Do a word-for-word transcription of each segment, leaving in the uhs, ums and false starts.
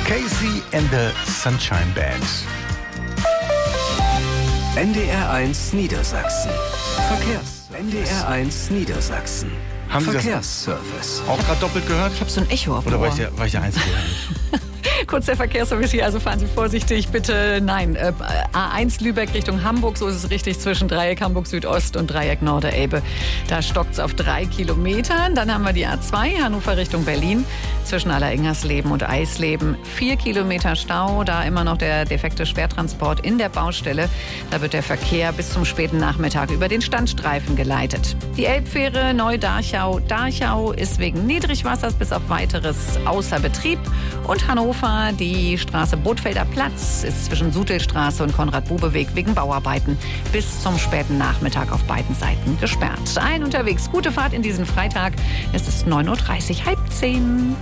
Casey and the Sunshine Band. N D R eins Niedersachsen. Verkehrs. N D R eins Niedersachsen. Haben Sie Verkehrsservice. das auch gerade doppelt gehört? Ich habe so ein Echo auf dem Oder war Ohr. ich der, war ich der Einzige? Kurz der Verkehrsservice hier, also fahren Sie vorsichtig, bitte. Nein, äh, A eins Lübeck Richtung Hamburg, so ist es richtig, zwischen Dreieck Hamburg Südost und Dreieck Norderelbe. Da stockt es auf drei Kilometern. Dann haben wir die A zwei, Hannover Richtung Berlin, zwischen Allerengersleben und Eisleben. Vier Kilometer Stau, da immer noch der defekte Schwertransport in der Baustelle. Da wird der Verkehr bis zum späten Nachmittag über den Standstreifen geleitet. Die Elbfähre Neu-Dachau-Dachau ist wegen Niedrigwassers bis auf weiteres außer Betrieb. Und Hannover, die Straße Bothfelder Platz, ist zwischen Sutelstraße und Konrad-Bube-Weg wegen Bauarbeiten bis zum späten Nachmittag auf beiden Seiten gesperrt. Ein unterwegs, gute Fahrt in diesen Freitag. Es ist neun Uhr dreißig, halb zehn.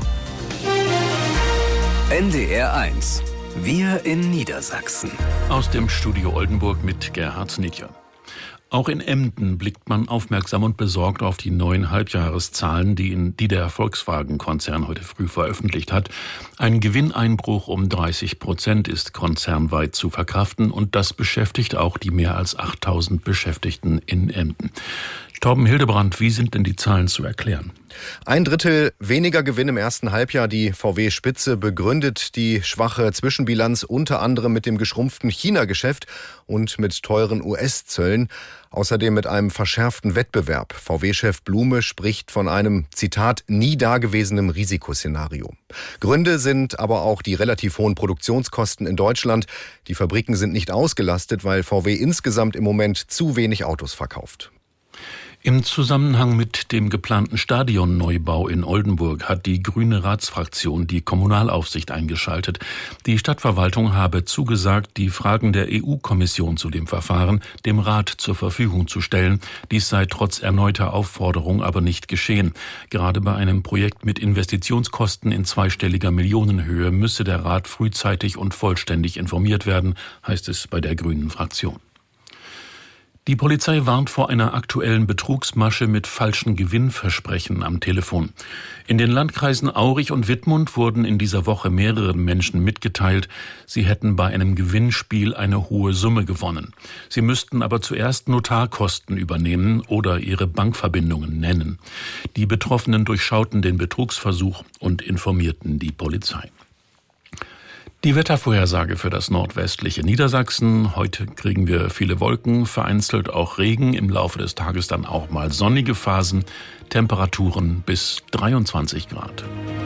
N D R eins. Wir in Niedersachsen. Aus dem Studio Oldenburg mit Gerhard Snitjer. Auch in Emden blickt man aufmerksam und besorgt auf die neuen Halbjahreszahlen, die, in, die der Volkswagen-Konzern heute früh veröffentlicht hat. Ein Gewinneinbruch um dreißig Prozent ist konzernweit zu verkraften und das beschäftigt auch die mehr als achttausend Beschäftigten in Emden. Torben Hildebrand, wie sind denn die Zahlen zu erklären? Ein Drittel weniger Gewinn im ersten Halbjahr. Die V W-Spitze begründet die schwache Zwischenbilanz unter anderem mit dem geschrumpften China-Geschäft und mit teuren U S-Zöllen. Außerdem mit einem verschärften Wettbewerb. V W-Chef Blume spricht von einem, Zitat, nie dagewesenem Risikoszenario. Gründe sind aber auch die relativ hohen Produktionskosten in Deutschland. Die Fabriken sind nicht ausgelastet, weil V W insgesamt im Moment zu wenig Autos verkauft. Im Zusammenhang mit dem geplanten Stadionneubau in Oldenburg hat die grüne Ratsfraktion die Kommunalaufsicht eingeschaltet. Die Stadtverwaltung habe zugesagt, die Fragen der E U-Kommission zu dem Verfahren dem Rat zur Verfügung zu stellen. Dies sei trotz erneuter Aufforderung aber nicht geschehen. Gerade bei einem Projekt mit Investitionskosten in zweistelliger Millionenhöhe müsse der Rat frühzeitig und vollständig informiert werden, heißt es bei der grünen Fraktion. Die Polizei warnt vor einer aktuellen Betrugsmasche mit falschen Gewinnversprechen am Telefon. In den Landkreisen Aurich und Wittmund wurden in dieser Woche mehreren Menschen mitgeteilt, sie hätten bei einem Gewinnspiel eine hohe Summe gewonnen. Sie müssten aber zuerst Notarkosten übernehmen oder ihre Bankverbindungen nennen. Die Betroffenen durchschauten den Betrugsversuch und informierten die Polizei. Die Wettervorhersage für das nordwestliche Niedersachsen. Heute kriegen wir viele Wolken, vereinzelt auch Regen, im Laufe des Tages dann auch mal sonnige Phasen, Temperaturen bis dreiundzwanzig Grad.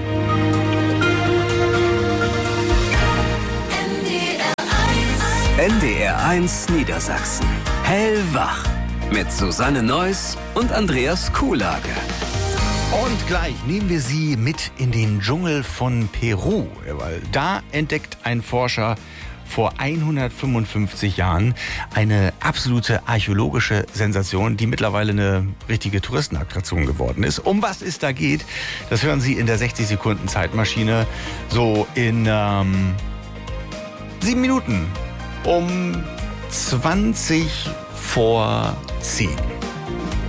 N D R eins Niedersachsen. Hellwach. Mit Susanne Neuss und Andreas Kuhlage. Und gleich nehmen wir Sie mit in den Dschungel von Peru, weil da entdeckt ein Forscher vor hundertfünfundfünfzig Jahren eine absolute archäologische Sensation, die mittlerweile eine richtige Touristenattraktion geworden ist. Um was es da geht, das hören Sie in der sechzig Sekunden Zeitmaschine, so in ähm, sieben Minuten um zwanzig vor zehn.